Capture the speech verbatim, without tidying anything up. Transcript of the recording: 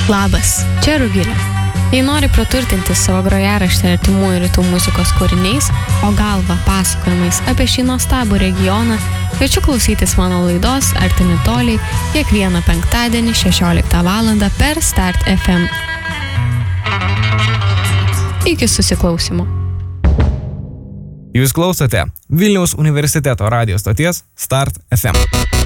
Labas, čia Rugilė. Jei nori praturtinti savo grojaraštį artimųjų rytų muzikos kūriniais, o galva pasakojimais apie šį nuostabų regioną, kviečiu klausytis mano laidos Artimi toliai kiekvieną penktadienį šešioliktą valandą per Start F M. Iki susiklausimo. Jūs klausote Vilniaus universiteto radijo stoties Start F M.